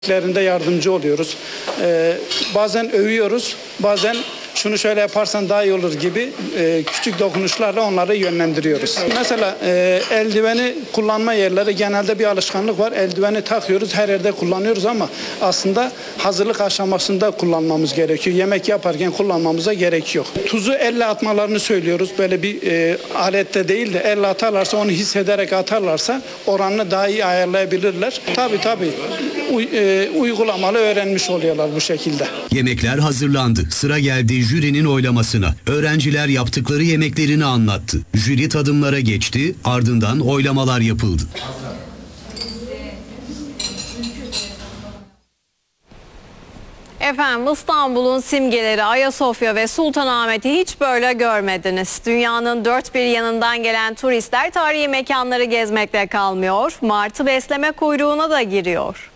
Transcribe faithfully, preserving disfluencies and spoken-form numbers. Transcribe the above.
Lerinde yardımcı oluyoruz. Ee, bazen övüyoruz, bazen şunu şöyle yaparsan daha iyi olur gibi e, küçük dokunuşlarla onları yönlendiriyoruz. Mesela e, eldiveni kullanma yerleri genelde bir alışkanlık var. Eldiveni takıyoruz, her yerde kullanıyoruz ama aslında hazırlık aşamasında kullanmamız gerekiyor. Yemek yaparken kullanmamıza gerek yok. Tuzu elle atmalarını söylüyoruz. Böyle bir e, alette değil de elle atarlarsa, onu hissederek atarlarsa oranını daha iyi ayarlayabilirler. Tabii tabii. Uy, e, uygulamalı öğrenmiş oluyorlar bu şekilde. Yemekler hazırlandı. Sıra geldi jürinin oylamasına. Öğrenciler yaptıkları yemeklerini anlattı. Jüri tadımlara geçti, ardından oylamalar yapıldı. Efendim, İstanbul'un simgeleri Ayasofya ve Sultanahmet'i hiç böyle görmediniz. Dünyanın dört bir yanından gelen turistler tarihi mekanları gezmekle kalmıyor, martı besleme kuyruğuna da giriyor.